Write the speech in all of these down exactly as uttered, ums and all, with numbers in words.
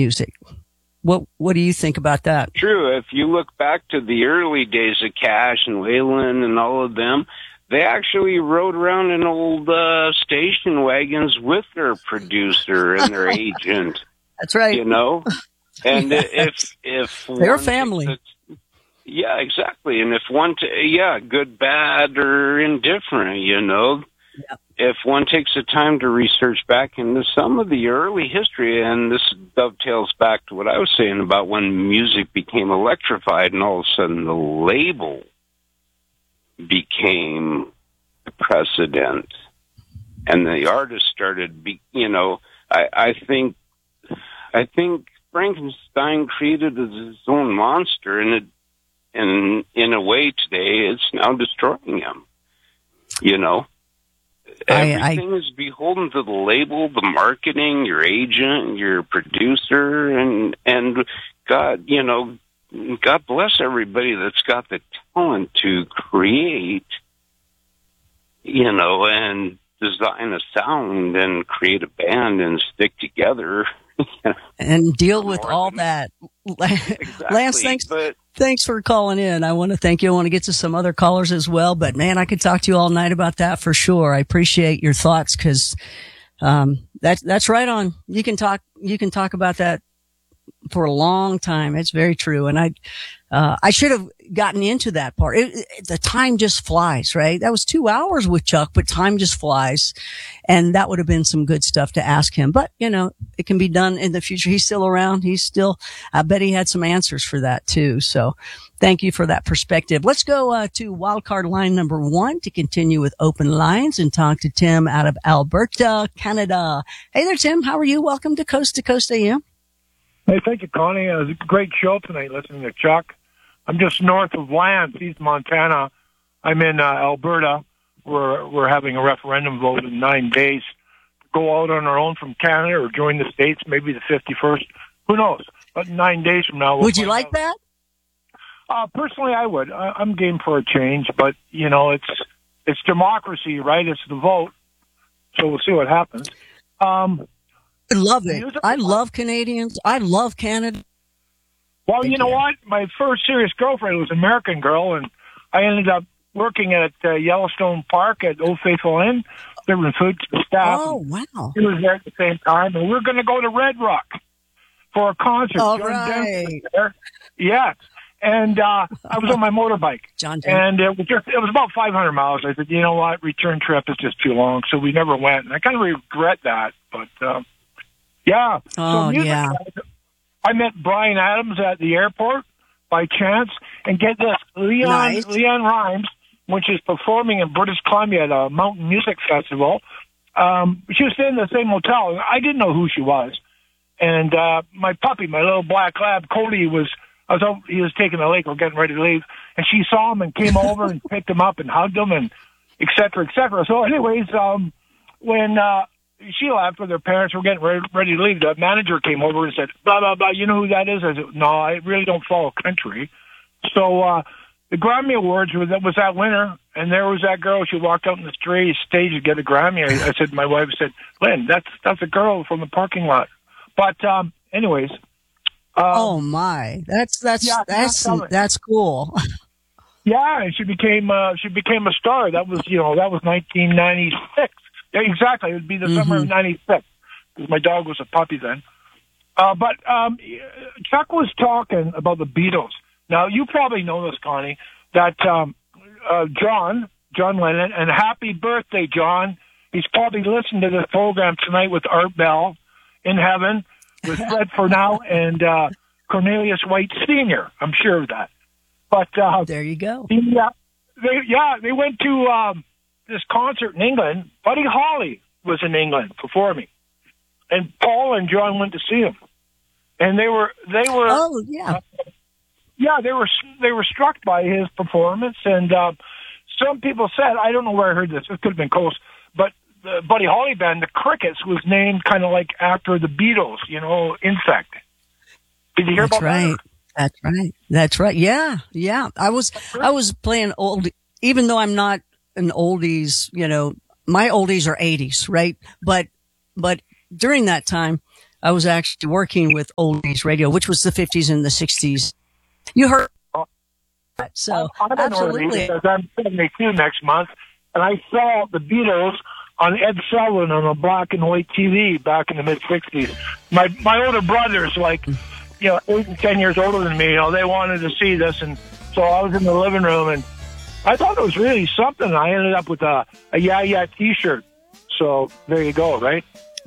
music. What What do you think about that? True. If you look back to the early days of Cash and Waylon and all of them, they actually rode around in old uh, station wagons with their producer and their agent. That's right. You know, and yes. if if they're family. A, yeah, exactly. And if one, t- yeah, good, bad, or indifferent, you know. Yeah. If one takes the time to research back into some of the early history, and this dovetails back to what I was saying about when music became electrified and all of a sudden the label became the precedent and the artist started, be, you know, I, I think, I think Frankenstein created his own monster, and it, and in a way today it's now destroying him, you know. Everything I, I, is beholden to the label, the marketing, your agent, your producer, and and God, you know, God bless everybody that's got the talent to create, you know, and design a sound and create a band and stick together. And deal with all that. Exactly, Lance, thanks, but, thanks for calling in. I want to thank you. I want to get to some other callers as well, but man, I could talk to you all night about that for sure. I appreciate your thoughts because, um, that's, that's right on. You can talk, you can talk about that for a long time. It's very true. And I, uh, I should have gotten into that part. It, it, the time just flies, right? That was two hours with Chuck, but time just flies. And that would have been some good stuff to ask him. But, you know, it can be done in the future. He's still around. He's still, I bet he had some answers for that too. So thank you for that perspective. Let's go, uh, to wildcard line number one to continue with open lines and talk to Tim out of Alberta, Canada. Hey there, Tim. How are you? Welcome to Coast to Coast A M. Hey, thank you, Connie. It was a great show tonight listening to Chuck. I'm just north of Lance, East Montana. I'm in uh, Alberta. We're we're having a referendum vote in nine days. Go out on our own from Canada or join the States, maybe the fifty-first. Who knows? But nine days from now, we'll would you like out. that? Uh, personally, I would. I, I'm game for a change, but you know, it's it's democracy, right? It's the vote, so we'll see what happens. Um, I love it. I love Canadians. I love Canada. Well, you know what? My first serious girlfriend was an American girl, and I ended up working at uh, Yellowstone Park at Old Faithful Inn, delivering food to the staff. Oh, wow. She was there at the same time, and we were going to go to Red Rock for a concert. All John right. was there. Yeah. And uh, I was on my motorbike. John and it was, just, it was about five hundred miles. I said, you know what? Return trip is just too long, so we never went. And I kind of regret that, but uh, yeah. Oh, so music, yeah. I met Brian Adams at the airport by chance, and get this, Leon Nice. Leon Rhymes, which is performing in British Columbia at a mountain music festival. Um, she was staying in the same hotel. I didn't know who she was, and uh, my puppy, my little black lab, Cody, was I was out, he was taking the lake. We're getting ready to leave, and she saw him and came over and picked him up and hugged him, and et cetera, et cetera. So, anyways, um, when uh, she left with her parents, were getting ready, ready to leave, the manager came over and said, blah, blah, blah, you know who that is? I said, no, I really don't follow country. So uh, the Grammy Awards was, was that winter, and there was that girl. She walked out on the stage stage to get a Grammy. I, I said, my wife said, Lynn, that's that's a girl from the parking lot. But um, anyways. Um, oh, my. That's, that's, yeah, that's, that's, that's cool. Yeah, and she became uh, she became a star. That was, you know, that was nineteen ninety-six. Yeah, exactly. It would be the mm-hmm. summer of ninety-six, because my dog was a puppy then. Uh, but um, Chuck was talking about the Beatles. Now, you probably know this, Connie, that um, uh, John, John Lennon, and happy birthday, John. He's probably listening to this program tonight with Art Bell in heaven, with Fred Furnau and uh, Cornelius White Senior I'm sure of that. But uh, there you go. Yeah, they, yeah, they went to um, this concert in England. Buddy Holly was in England performing, and Paul and John went to see him, and they were they were oh yeah uh, yeah they were they were struck by his performance. And uh, some people said, I don't know where I heard this. This could have been close, but the Buddy Holly band, the Crickets, was named kind of like after the Beatles. You know, insect. Did you hear That's about right. that? That's right. That's right. Yeah. Yeah. I was, I was playing old, even though I'm not an oldies, you know, my oldies are eighties, right? But, but during that time, I was actually working with oldies radio, which was the fifties and the sixties. You heard that. So, I'm absolutely. Because I'm seventy-two next month, and I saw the Beatles on Ed Sullivan on a black and white T V back in the mid-sixties. My my older brothers, like, you know, eight and ten years older than me, you know, they wanted to see this, and so I was in the living room, and I thought it was really something. I ended up with a, a Yeah Yeah T-shirt. So there you go, right?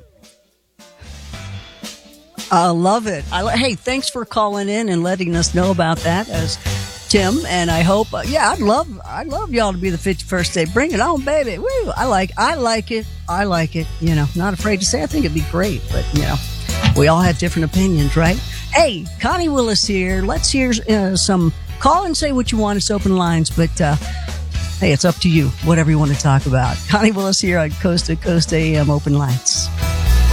I love it. I, hey, thanks for calling in and letting us know about that, as Tim. And I hope, uh, yeah, I'd love, I'd love y'all to be the fifty-first day. Bring it on, baby. Woo! I like, I like it. I like it. You know, not afraid to say. I think it'd be great, but you know, we all have different opinions, right? Hey, Connie Willis here. Let's hear uh, some. Call and say what you want. It's open lines, but uh, hey, it's up to you. Whatever you want to talk about. Connie Willis here on Coast to Coast A M Open Lines.